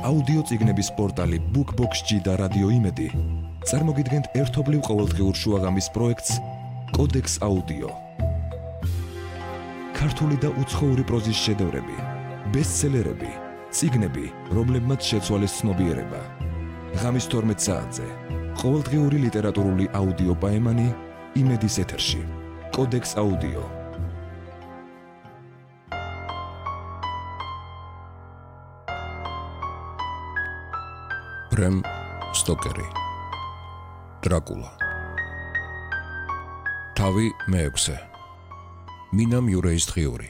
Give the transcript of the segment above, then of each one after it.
აუდიო წიგნების პორტალი BookBox-ში და რადიო იმედი წარმოგიდგენთ ერთობლივ ყოველდღიურ შუაღამის პროექტს კოდექს აუდიო. ქართული და უცხოური პროზის შედევრები, ბესტსელერები, წიგნები, რომლებმაც შეცვალეს ცნობიერება. ღამის 12 საათზე ყოველდღიური ლიტერატურული აუდიო პაემანი იმედის ეთერში. კოდექს აუდიო. ბრემ სტოკერი დრაკულა თავი მე-6 მინა მიურეის დღიური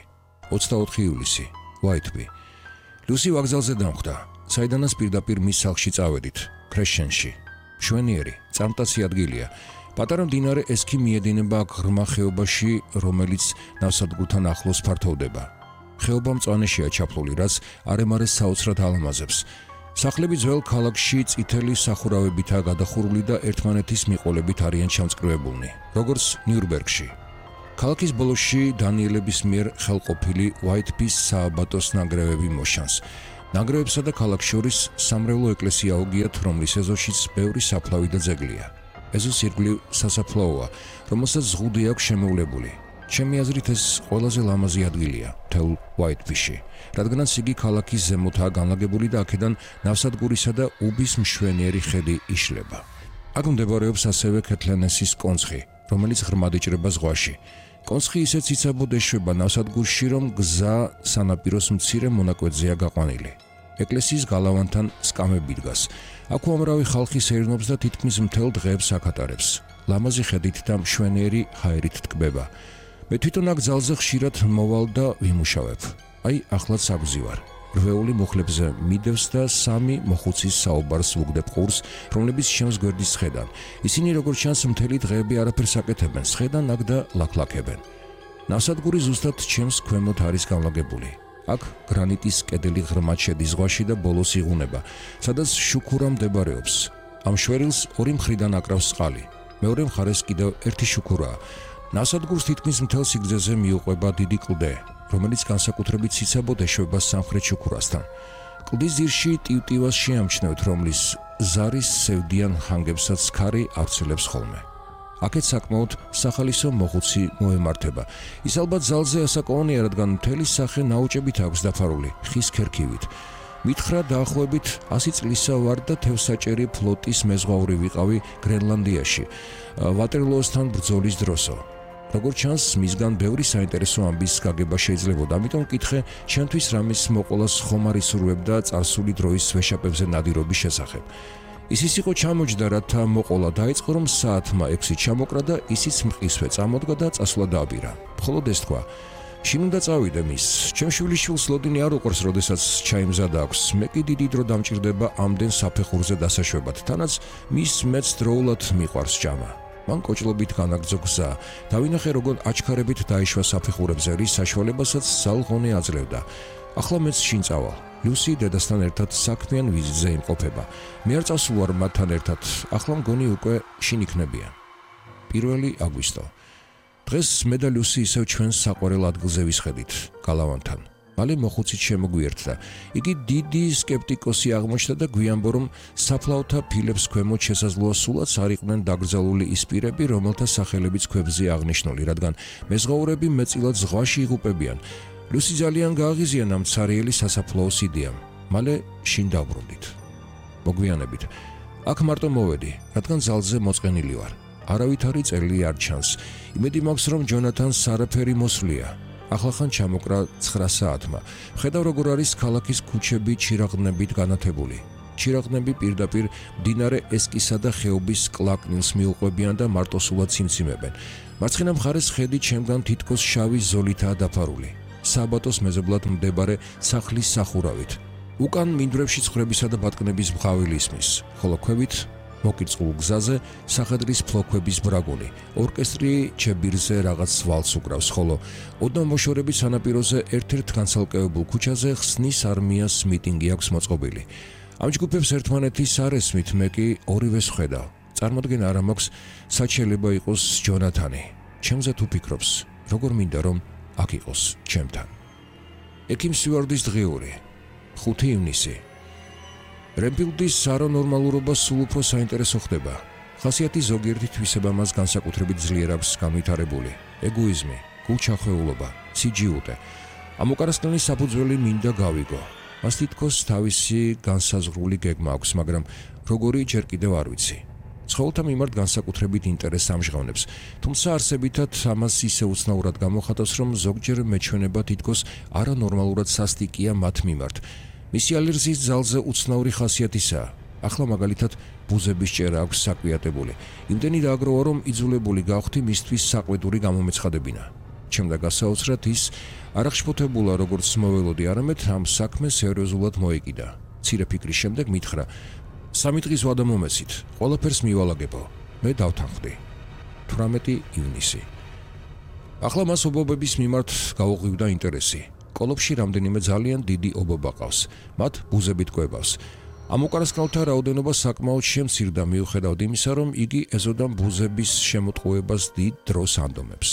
24 ივლისი ვაიტბი ლუსი ვაგზალზე დამხვდა საიდანაც პირდაპირ მის სახლში წავედით ქრეშენში მშვენიერი წარმტაცი ადგილია პატარა მდინარე ესქი მიედინება ღრმა ხეობაში რომელიც ნავსადგურთან ახლოს ფართოვდება ხეობა მწვანეშია ჩაფლული რაც არემარეს საოცრად ალამაზებს სახლები ძველ ქალაქში წითელი სახურავებითაა გადახურული და ერთმანეთის მიყოლებით არიან ჩამწკრივებულნი, როგორც ნიურნბერგში. ქალაქის ბოლოში დანიელების მიერ ხელყოფილი ვაიტბის სააბატოს ნანგრევები მოშანს. ნანგრევებსა და ქალაქს შორის სამრევლო ეკლესია აუგიათ, რომლის ეზოშიც ბევრი საფლავი და ძეგლია. ეზოს ირგვლივ სასაფლაოა, რომელსაც ზღუდი აქვს შემოვლებული. ჩემი აზრით ეს ყველაზე ლამაზი ადგილია მთელ ვაიტბიში, რადგანაც იგი ქალაქის ზემოთაა განლაგებული და აქედან ნავსადგურისა და უბის მშვენიერი ხედი იშლება. აქ მდებარეობს ასევე ქეთლენესის კონცხი, რომელიც ღრმად იჭრება ზღვაში. კონცხი ისეთ ციცაბოდ ეშვება ნავსადგურში, რომ გზა სანაპიროს მცირე მონაკვეთზეა გაყვანილი. ეკლესიის გალავანთან სკამები დგას. აქ უამრავი ხალხი სეირნობს და თითქმის მთელ დღეებს აკატარებს. ლამაზი ხედით და მშვენიერი ჰაერით ტკბება. მე თვითონ აქ ძალზე ხშირად მოვალ და ვიმუშავებ. აი, ახლაც აგზივარ. რვეული მუხლებზე მიდევს და 3 მოხუცის საუბარს ვუგდებ ყურს, რომლებიც ჩემს გვერდის სხედან. ისინი როგორც ჩანს მთელი დღეები არაფერს აკეთებენ, სხედან აქ და ლაქლაქებენ. ნავსადგური ზუსტად ჩემს ქვემოთ არის განლაგებული. აქ გრანიტის კედელი ღრმად შედის ზღვაში და ბოლოს იღუნება, სადაც შუქურა მდებარეობს. ამ შვერილს ორი მხრიდან აკრავს წყალი. მეორე მხარეს კიდევ ერთი შუქურაა. ნავსადგურს თითქმის მთელ სიგრძეზე მიუყვება დიდი კლდე, რომელიც განსაკუთრებით ციცაბოდ ეშვება სამხრეთ შუქურასთან. კლდის ძირში ტივტივას შეამჩნევთ, რომლის ზარის სევდიან ჰანგებსაც ქარი ავრცელებს ხოლმე. აქეთ საკმაოდ სახალისო მოხუცი მოემართება. ის ალბათ ძალზე ასაკოვანია, რადგან მთელი სახე ნაოჭებით აქვს დაფარული ხის ქერქივით. მითხრა დაახლოებით 100 წლისა ვარ და თევსაჭერი ფლოტის მეზღვაური ვიყავი გრენლანდიაში, ვატერლოოსთან ბრძოლის დროსო. როგორც ჩანს, მისგან ბევრი საინტერესო ამბის გაგება შეიძლებოდა, ამიტომ მკითხე ჩემთვის რამის მოყოლას ხომ არ ისურვებდა წარსული დროის ვეშაპებზე ნადირობის შესახებ. ისიც იყო ჩამოჯდა, რათა მოყოლა დაიწყო, რომ საათმა 6 ჩამოკრა და ისიც მყისვე წამოდგა და წასვლა დააბირა. მხოლოდ ეს თქვა: შინ უნდა წავიდე მის. ჩემ შვილიშვილს ლოდინი არ უყურს, როდესაც ჩაიმზადა აქვს. მე კი დიდი დრო დამჭირდება ამდენ საფეხურზე დასაშვებად, თანაც მის მეც დროულად მიყვარს ჭამა. მან კოჭლობით განაგრძო გზა. დავინახე, როგორ აჩქარებით დაიშვა საფეხურებზე, რის საშუალებასაც ზალღონე აძლევდა. ახლა მეც შინ წავალ. ლუსი დედასთან ერთად საქმიან ვიზიტზე იმყოფება. მე არ წავსვარ მათთან ერთად. ახლა მგონი უკვე შინ იქნებიან. 1 აგვისტო. დღეს მე და ლუსი ისევ ჩვენს საყვარელ ადგილზე ვისხედით, გალავანთან. მალე მოხუცით შემოგვიერთდა. იგი დიდი სკეპტიკოსი აღმოჩნდა და გვიანბო, რომ საფლავთა ფილებს ქვემოთ შესაძლოა სულაც არ იყვნენ დაკრძალული ის პირები, რომელთა სახელებიც ქვებზე აღნიშნული, რადგან მეზღვაურები მეტწილად ზღვაში იღუპებიან. ლუსი ძალიან გააღიზიანა მცარიელი სასაფლაოს იდეამ. მალე შინ დავბრუნდით. მოგვიანებით. აქ მარტო მოვედი, რადგან ძალზე მოწყენილი ვარ. არავითარი წერილი არ ჩანს. იმედი მაქვს, რომ ჯონათანს არაფერი მოსვლია. ახლახან ჩამოკრა 9 საათმა. ხედავ, როგორ არის ქალაქის ქუჩები ჩირაღნებით განათებული. ჩირაღნები პირდაპირ მდინარე ესკისა და ხეობის კლაკნილს მიუყვებიან და მარტოსულად ციმციმებენ. მარცხენა მხარეს ხედი ჩემგან თითქოს შავი ზოლითაა დაფარული. სააბატოს მეზობლად მდებარე სახლის სახურავით. უკან მინდვრებში ცხვრებისა და ბატკნების მღავილი ისმის, ხოლო ქვევით მოკირწყულ გზაზე სახედრის ფლოქვების ბრაგული. ორკესტრი ჩებირზე რაღაც ვალს უკრავს, ხოლო ოდნავ მოშორების სანაპიროზე ერთ-ერთ განცალკევებულ ქუჩაზე ხსნის არმიას მიტინგი აქვს მოწყობილი. ამ ჯგუფებს ერთმანეთის არ ესმით, მე კი ორივეს ვხედავ. წარმოდგენა არ მაქვს, სად შეიძლება იყოს ჯონათანი. ჩემზე თუ ფიქრობს, როგორ მინდა რომ აქ იყოს ჩემთან. ექიმ სტიუარტის დღიური 5 ივნისი რემფილდის არანორმალურობა სულ უფრო საინტერესო ხდება. ხასიათი ზოგიერთი თვისება მას განსაკუთრებით ძლიერ აქვს განვითარებული. ეგოიზმი, გულჩახვეულობა, სიჯიუტე. ამ უკანასკნელის საფუძველი მინდა გავიგო. მას თითქოს თავისი განსაზღვრული გეგმა აქვს, მაგრამ როგორი ჯერ კიდევ არ ვიცი. ცხოველთა მიმართ განსაკუთრებით ინტერესს ამჟღავნებს, თუმცა არსებითად ამას ისე უცნაურად გამოხატავს, რომ ზოგჯერ მეჩვენება თითქოს არანორმალურად სასტიკია მათ მიმართ. მისი ალერგიის ძალზე უცნაური ხასიათისაა. ახლა მაგალითად ბუზების ჭერა აქვს საკვიატებული. იმდენი დააგროვა, რომ იძულებული გავხდი მისთვის საყვედური გამომეცხადებინა. ჩემდა გასაოცრად ის არ აღშფოთებულა როგორც მოველოდი, არამედ ამ საქმეს სერიოზულად მოეკიდა. მცირე ფიქრის შემდეგ მითხრა: 3 დღის ვადა მომეცით, ყველაფერს მივალაგებო. მე დავთანხმდი. 18 ივნისი. ახლა მას ობობების მიმართ გაუღვივდა ინტერესი. კოლოფში რამდენიმე ძალიან დიდი ობობა ყავს. მათ ბუზებით კვებავს. ამ უკანასკნელთა რაოდენობა საკმაოდ შემცირდა მიუხედავად იმისა, რომ იგი ეზოდან ბუზების შემოტყუებას დიდ დროს ანდომებს.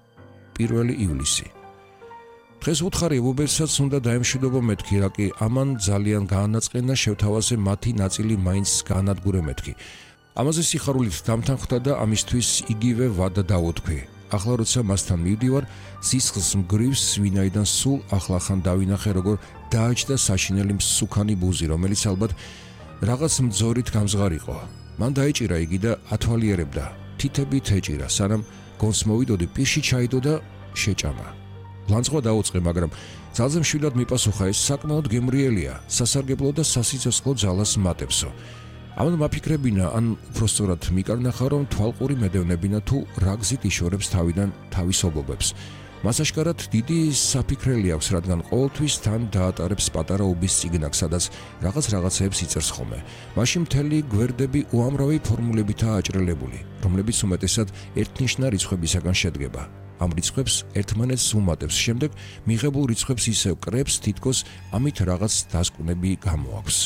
1 ივლისი. დღეს უთხარი ობობებსაც უნდა დაემშვიდობო მეთქი, რაკი ამან ძალიან გაანაწყენა შევთავაზე მათი ნაწილი მაინც გაანადგურე მეთქი. ამაზე სიხარულით დამთანხმდა და ამისთვის იგივე ვადა დავუთქვი. ახლა როცა მასთან მივდივარ, სისხლს მგრივს, ვინაიდან სულ ახლახან დავინახე, როგორ დააჯდა საშინელი მსუქანი ბუზი, რომელიც ალბათ რაღაც მძორით გამზღარიყო. მან დაეჭირა იგი და ათვალიერებდა. თითებით ეჭირა, სანამ გონს მოვიდოდი, პირში ჩაიდო და შეჭამა. ლანძღვა დაუწყე, მაგრამ ძალზე მშვიდად მიპასუხა, ეს საკმაოდ გემრიელია, სასარგებლო და სასიცოცხლო ძალას მატებსო. ამან მაფიქრებინა, ან უпроსტորად მიკარნახა, რომ თვალყური მედევნებინა თუ რა გზით იშორებს თავიდან თავის ობობებს. მას აშკარად დიდი საფიქრელი აქვს, რადგან ყოველთვის თან დაატარებს პატარა ობის წიგნაკს, სადაც რაღაცეებს იწერს ხოლმე. მაშინ მთელი გვერდები უამრავი ფორმულებითაა აჭრელებული, რომლებიც უმეტესად ერთნიშნა რიცხვებისაგან შედგება. ამ რიცხვებს ერთმანეთს უმატებს, შემდეგ მიღებულ რიცხვებს ისევ კრებს, თითქოს ამით რაღაც დასკვნები გამოაქვს.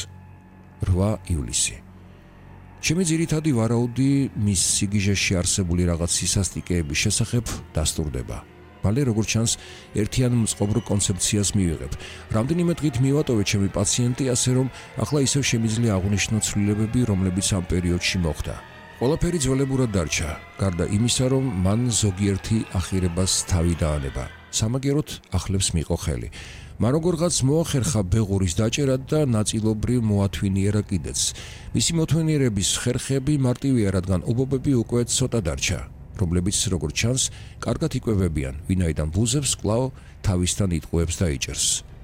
8 ივლისი. ჩემი ძირითადი ვარაუდი მის სიგიჟეში არსებული რაღაც სისასტიკეების შესახებ დასტურდება. მალე როგორც ჩანს, ერთიან მწყობრ კონცეფციას მივიღებ. რამდენიმე დღით მივატოვე ჩემი პაციენტი, ასე რომ ახლა ისევ შემიძლია აღვნიშნო ცვლილებები, რომლებიც ამ პერიოდში მოხდა. ყველაფერი ძველებურად დარჩა, გარდა იმისა, რომ მან ზოგიერთი ახირებას თავი დაანება. სამაგიეროდ ახლებს მიყო ხელი. მან როგორღაც მოახერხა ბეღურის დაჭერა და ნაწილობრივ მოათვინიერა კიდეც. მისი მოთვინიერების ხერხები მარტივია, რადგან ობობები უკვე ცოტა დარჩა, რომლებიც როგორც ჩანს, კარგად იკვებებიან, ვინაიდან ბუზებს კვლავ თავისთან იტყუებს და იჭერს.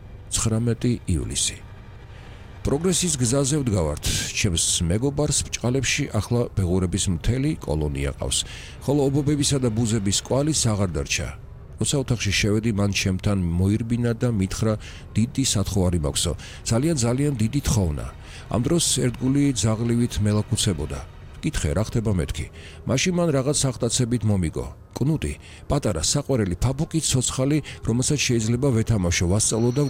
19 ივლისი. პროგრესის გზაზე ვდგავართ. ჩემს მეგობარს ბჭყალებში ახლა ბეღურების მთელი კოლონია ყავს, ხოლო ობობებისა და ბუზების კვალიც აღარ დარჩა. როცა ოთახში შევედი, მან ჩემთან მოირბინა და მითხრა, დიდი სათხოვარი მაქვსო, ძალიან დიდი თხოვნა. ამ დროს ერთგული ძაღლივით მელაქუცებოდა. კითხე, რა ხდება მეთქი. მაშინ მან რაღაც აღტაცებით მომიგო. კნუტი, პატარა საყვარელი ფაფუკი ცოცხალი, რომელსაც შეიძლება ვეთამაშო, ვასწავლო და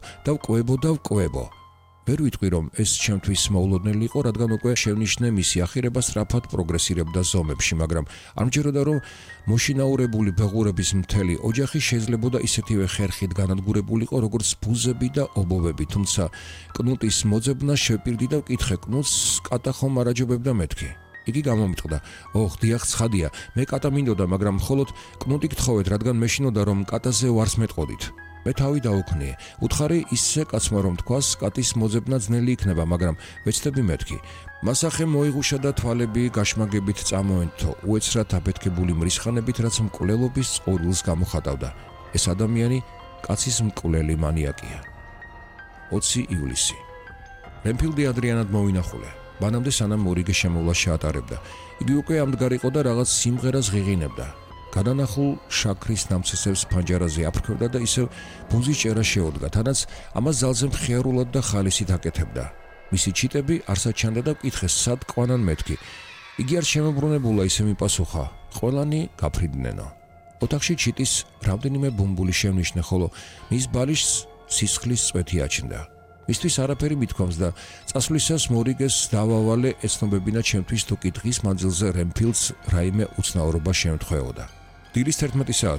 ვკვებო. ვერ ვიტყვი, რომ ეს ჩემთვის მოულოდნელი იყო, რადგან უკვე შევნიშნე მისი ახირება სწრაფად პროგრესირებდა ზომებში, მაგრამ არ მჯეროდა, რომ მოშინაურებული ბეღურების მთელი ოჯახი შეიძლებოდა ისეთივე ხერხით განადგურებულიყო, როგორც ბუზები და ობობები, თუმცა კნუტის მოძებნას შევპირდი და ვკითხე, კნუტს კატა ხომ არ აჯობებდა მეთქი. იგი გამომიტყდა: ოხ, დიახ, ცხადია, მე კატა მინდოდა, მაგრამ მხოლოდ კნუტი გთხოვეთ, რადგან მეშინოდა, რომ კატაზე ვარს მეტყოდით. მე თავი დაუქნიე. უთხარი ისე კაცმა, რომ თქვას, კატის მოძებნა ძნელი იქნება, მაგრამ ვეცდები მეთქი. მასახე მოიღუშა და თვალები გაშმაგებით წამოენთო, უეცრად აფეთქებული მრისხანებით, რაც მკვლელობის წყურვილს გამოხატავდა. ეს ადამიანი კაცის მკვლელი მანიაკია. 20 ივლისი. რემფილდი ადრიანად მოვინახულე. მანამდე სანამ მორიგე შემოვლა შეატარებდა. იგი უკვე ამდგარიყო და რაღაც სიმღერას ღიღინებდა. გადანახულ შაქრის ნამცეცებს ფანჯარაზე აფრქვევდა და ისევ ბუზის ჭერა შეოდგა, თანაც ამას ძალზე მხიარულად და ხალისით აკეთებდა. მისი ჩიტები არსად ჩანდა და ვკითხეს, სად ყვანან მეთქი. იგი არ შემოbrunებულა, ისე მიპასუხა: ყველანი გაფრინდნენო. ოთახში ჩიტის რამდენიმე ბუმბული შევნიშნე, ხოლო მის ბალიშს სისხლის წვეთი აჩნდა. მისთვის არაფერი მithქვამს და წასვლისას მორიგეს დავავალე ეცნობებინა ჩემთვის, თუ კი დღის მანძილზე რემფილდს რაიმე უცნაურობა შემთხვეოდა. დილის 11 საათი.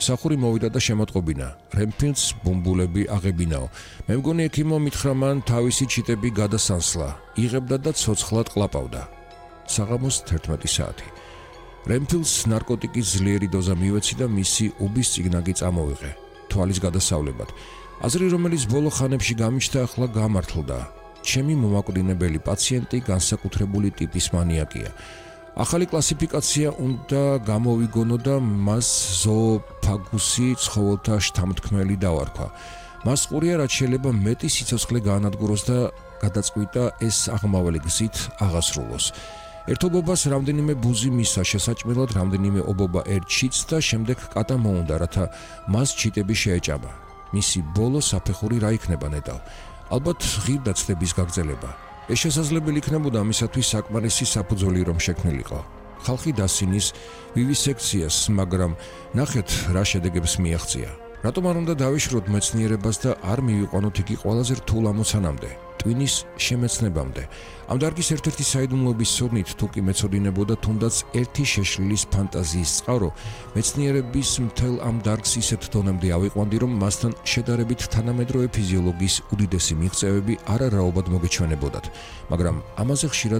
სახური მოვიდა და შემოტყობინა. რემფილდს ბუმბულები აღებინაო. მე მგონი ექიმო მითხრა მან თავისი ჩიტები გადასანსლა. იღებდა და ცოცხლად ყლაპავდა. საღამოს 11 საათი. რემფილდს ნარკოტიკის ძლიერი დოზა მივეცი და მისი უბის წიგნაგი წამოვიღე. თვალის გადასავლებად. აზრი, რომელიც ბოლო ხანებში გამიჩნდა, ახლა გამართლდა. ჩემი მომაკვდინებელი პაციენტი განსაკუთრებული ტიპის მანიაკია. ახალი კლასიფიკაცია უნდა გამოვიგონო და მას ზოოფაგუსი ცხოველთა შთამთქმელი დავარქვა. მას ყურია, რაც შეიძლება მეტი სიცოცხლე გაანადგუროს და გადაწყვიტა ეს აღმავალი გზით აღასრულოს. ერთობობას რამდენიმე ბუზი მისცა შესაჭმელად, რამდენიმე ობობა ერთ ჩიტს და შემდეგ კატა მოუნდა, რათა მას ჩიტები შეეჭამა. მისი ბოლო საფეხური რა იქნება ნეტავ? ალბათ ღირდა ცდების გაგრძელება. ეს შესაძლებელი იქნებოდა მისათვის საკმარისი საფუძველი რომ შექმნილიყო. ხალხი დასინის ვივისექციას, მაგრამ ნახეთ რა შედეგებს მიაღწია. რატომ არ უნდა დავიშროთ მეცნიერებას და არ მივიყვანოთ იგი ყველაზე რთულ ამოცანამდე, ტვინის შემეცნებამდე? ამ დარგის ერთ-ერთი საიდუმლოების სოდნით თუ კი მეცოდინებოდა თუნდაც ერთი შეშლილის ფანტაზიის წყარო, მეცნიერების მთელ ამ დარგს ისეთ დონემდე ავიყვანდი, რომ მასთან შედარებით თანამედროვე ფიზიოლოგიის უდიდესი მიღწევები არარაობად მოგეჩვენებოდათ, მაგრამ ამაზე ხშირად